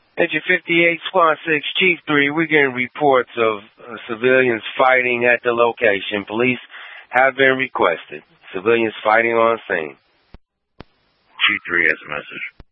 Engine 58, Squad 6, Chief 3, we're getting reports of civilians fighting at the location. Police have been requested. Civilians fighting on scene. Chief 3 has a message.